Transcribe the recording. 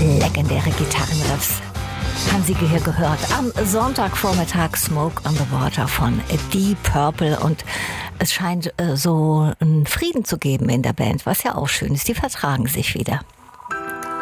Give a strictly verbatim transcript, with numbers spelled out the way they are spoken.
Legendäre Gitarrenriffs haben Sie hier gehört. Am Sonntagvormittag Smoke on the Water von Deep Purple. Und es scheint äh, so einen Frieden zu geben in der Band, was ja auch schön ist. Die vertragen sich wieder.